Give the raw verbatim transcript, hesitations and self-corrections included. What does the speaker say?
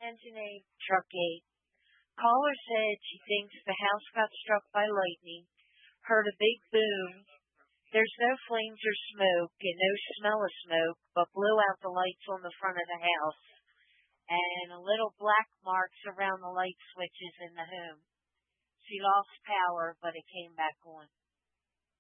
Engine eight, Truck eight. Caller said she thinks the house got struck by lightning, heard a big boom. There's no flames or smoke and no smell of smoke, but blew out the lights on the front of the house and a little black marks around the light switches in the home. She lost power, but it came back on.